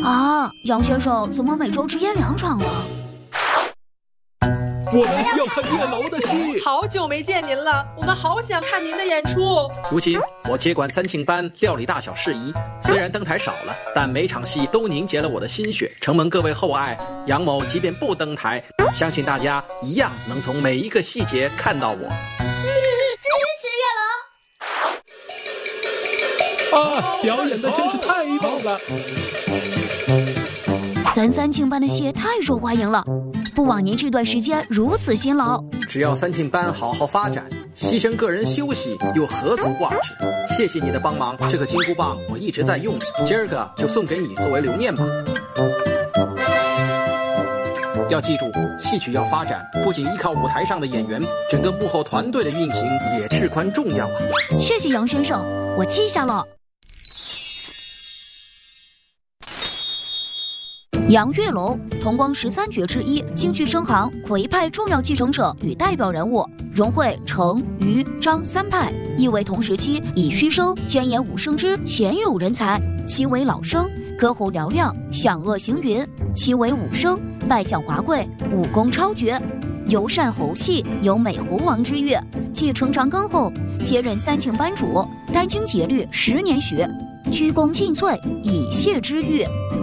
啊，杨先生怎么每周只演2场了？ 我们要看月楼的戏。 好久没见您了，我们好想看您的演出。 如今我接管3庆班，料理大小事宜，虽然登台少了，但每场戏都凝结了我的心血。承蒙各位厚爱，杨某即便不登台，相信大家一样能从每一个细节看到我。 支持月楼！ 啊，表演的真是太棒了！ 咱3庆班的戏太受欢迎了，不枉您这段时间如此辛劳。 只要3庆班好好发展，牺牲个人休息又何足挂齿？谢谢你的帮忙，这个金箍棒我一直在用，今儿个就送给你作为留念吧。要记住，戏曲要发展，不仅依靠舞台上的演员，整个幕后团队的运行也至关重要啊！ 谢谢杨先生，我记下了。杨月楼，同光13绝之一，京剧生行魁派重要继承者与代表人物，融汇程、余、张3派，亦为同时期以虚声兼演武生之鲜有人才。其为老生，歌喉嘹亮，响遏行云；其为武生，外向华贵，武功超绝，尤善侯戏，有美侯王之誉。继成长庚后，接任3庆班主，殚精竭虑10年学，鞠躬尽瘁，以谢之誉。